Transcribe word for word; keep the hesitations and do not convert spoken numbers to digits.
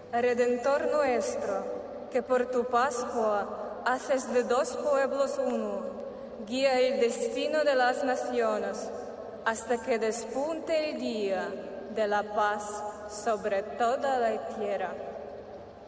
Redentor nuestro, que por tu Pascua haces de dos pueblos uno, guía el destino de las naciones hasta que despunte el día de la paz sobre toda la tierra.